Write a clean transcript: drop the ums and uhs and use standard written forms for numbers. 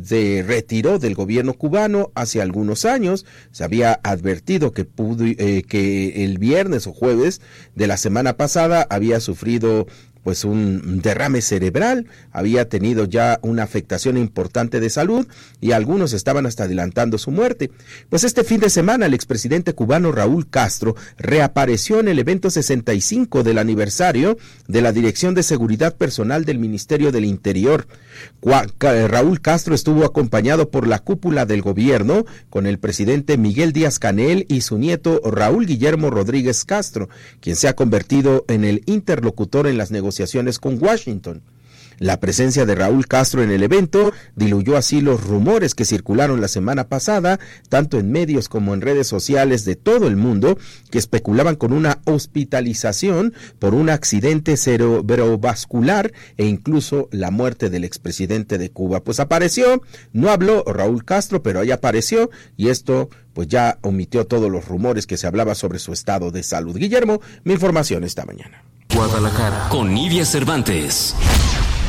se retiró del gobierno cubano hace algunos años. Se había advertido que el viernes o jueves de la semana pasada había sufrido pues un derrame cerebral, había tenido ya una afectación importante de salud y algunos estaban hasta adelantando su muerte. Pues este fin de semana el expresidente cubano Raúl Castro reapareció en el evento 65 del aniversario de la Dirección de Seguridad Personal del Ministerio del Interior. Raúl Castro estuvo acompañado por la cúpula del gobierno con el presidente Miguel Díaz-Canel y su nieto Raúl Guillermo Rodríguez Castro, quien se ha convertido en el interlocutor en las negociaciones con Washington. La presencia de Raúl Castro en el evento diluyó así los rumores que circularon la semana pasada, tanto en medios como en redes sociales de todo el mundo, que especulaban con una hospitalización por un accidente cerebrovascular e incluso la muerte del expresidente de Cuba. Pues apareció, no habló Raúl Castro, pero ahí apareció, y esto pues ya omitió todos los rumores que se hablaba sobre su estado de salud. Guillermo, mi información esta mañana. Guadalajara, con Nidia Cervantes.